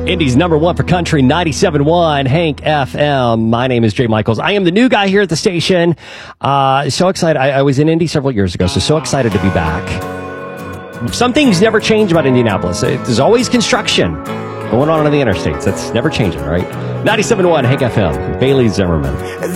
Indy's #1 for country, 97.1 Hank FM. My name is Jay Michaels. I am the new guy here at the station. So excited. I was in Indy several years ago, so excited to be back. Some things never change about Indianapolis. There's always construction going on the interstates. That's never changing, right? 97.1 Hank FM. Bailey Zimmerman.